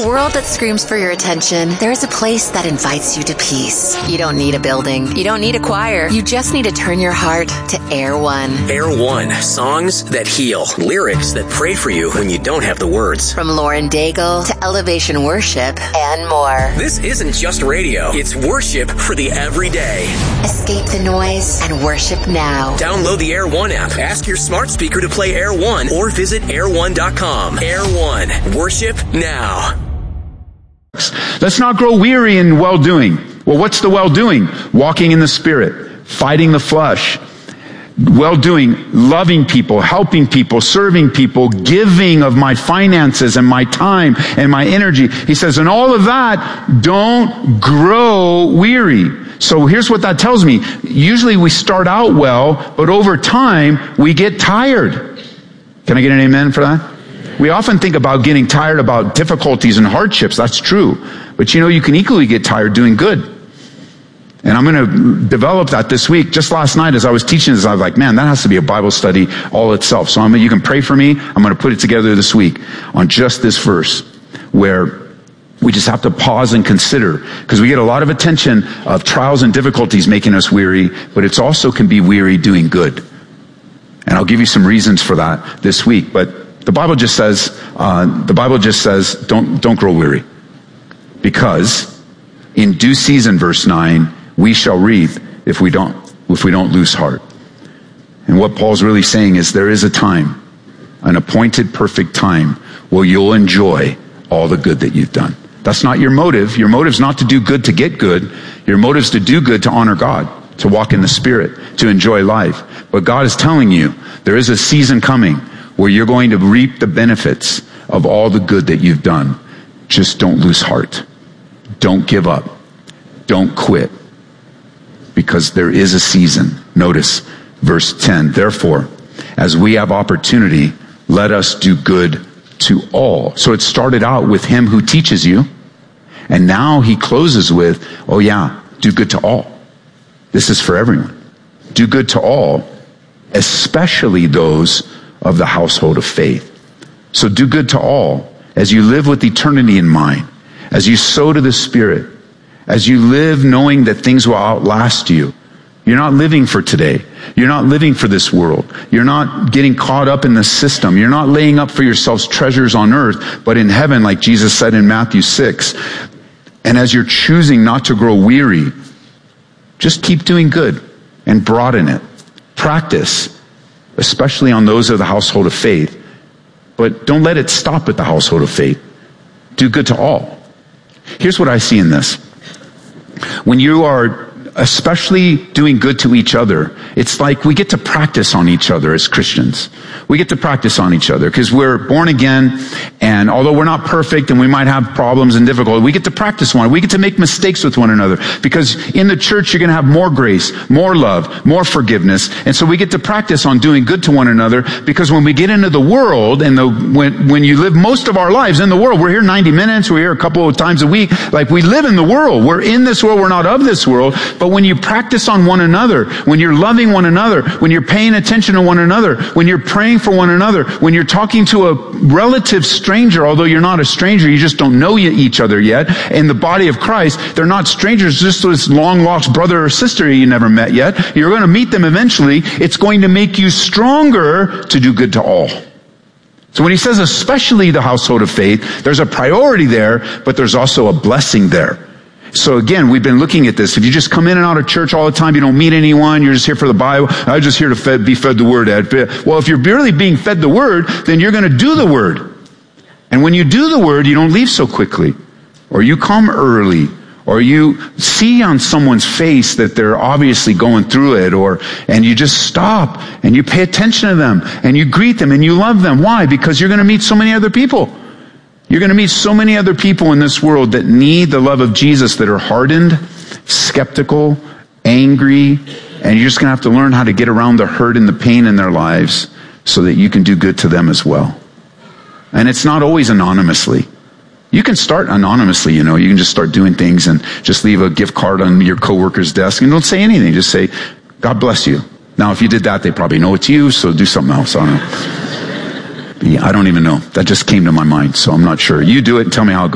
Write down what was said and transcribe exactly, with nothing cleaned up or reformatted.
world that screams for your attention, there is a place that invites you to peace. You don't need a building. You don't need a choir. You just need to turn your heart to Air One. Air One. Songs that heal. Lyrics that pray for you when you don't have the words. From Lauren Daigle to Elevation Worship and more. This isn't just radio. It's worship for the everyday. Escape the noise and worship now. Download the Air One app. Ask your smart speaker to play Air One or visit air one dot com. Air One. Worship now. Let's not grow weary in well-doing. Well, what's the well-doing? Walking in the Spirit, fighting the flesh, well-doing, loving people, helping people, serving people, giving of my finances and my time and my energy. He says, and all of that, don't grow weary. So here's what that tells me. Usually we start out well, but over time we get tired. Can I get an amen for that? We often think about getting tired about difficulties and hardships. That's true. But you know, you can equally get tired doing good. And I'm going to develop that this week. Just last night as I was teaching this, I was like, man, that has to be a Bible study all itself. So I'm, you can pray for me. I'm going to put it together this week on just this verse where we just have to pause and consider, because we get a lot of attention of trials and difficulties making us weary, but it also can be weary doing good. And I'll give you some reasons for that this week. But the Bible just says, uh, the Bible just says, don't, don't grow weary. Because in due season, verse nine, we shall reap if we don't, if we don't lose heart. And what Paul's really saying is there is a time, an appointed perfect time, where you'll enjoy all the good that you've done. That's not your motive. Your motive's not to do good to get good. Your motive's to do good to honor God, to walk in the Spirit, to enjoy life. But God is telling you there is a season coming where you're going to reap the benefits of all the good that you've done. Just don't lose heart. Don't give up. Don't quit. Because there is a season. Notice verse ten. Therefore, as we have opportunity, let us do good to all. So it started out with him who teaches you. And now he closes with, oh yeah, do good to all. This is for everyone. Do good to all, especially those of the household of faith. So do good to all as you live with eternity in mind, as you sow to the Spirit, as you live knowing that things will outlast you. You're not living for today. You're not living for this world. You're not getting caught up in the system. You're not laying up for yourselves treasures on earth, but in heaven, like Jesus said in Matthew six. And as you're choosing not to grow weary, just keep doing good and broaden it. Practice, especially on those of the household of faith. But don't let it stop at the household of faith. Do good to all. Here's what I see in this. When you are especially doing good to each other, it's like we get to practice on each other as Christians. We get to practice on each other because we're born again, and although we're not perfect and we might have problems and difficulty, we get to practice one. We get to make mistakes with one another because in the church you're going to have more grace, more love, more forgiveness, and so we get to practice on doing good to one another because when we get into the world and the when when you live most of our lives in the world, we're here ninety minutes, we're here a couple of times a week, like we live in the world. We're in this world, we're not of this world, but when you practice on one another, when you're loving one another, when you're paying attention to one another, when you're praying for one another, when you're talking to a relative stranger, although you're not a stranger, you just don't know each other yet, in the body of Christ, they're not strangers, just this long-lost brother or sister you never met yet. You're going to meet them eventually. It's going to make you stronger to do good to all. So when he says especially the household of faith, there's a priority there, but there's also a blessing there. So again, we've been looking at this. If you just come in and out of church all the time, you don't meet anyone, you're just here for the Bible, I'm just here to fed, be fed the Word, Ed. Well, if you're really being fed the Word, then you're going to do the Word. And when you do the Word, you don't leave so quickly. Or you come early. Or you see on someone's face that they're obviously going through it, or, and you just stop, and you pay attention to them, and you greet them, and you love them. Why? Because you're going to meet so many other people. You're going to meet so many other people in this world that need the love of Jesus, that are hardened, skeptical, angry, and you're just going to have to learn how to get around the hurt and the pain in their lives so that you can do good to them as well. And it's not always anonymously. You can start anonymously, you know. You can just start doing things and just leave a gift card on your coworker's desk and don't say anything. Just say, God bless you. Now, if you did that, they probably know it's you, so do something else. I don't know. I don't even know. That just came to my mind, so I'm not sure. You do it and tell me how it goes.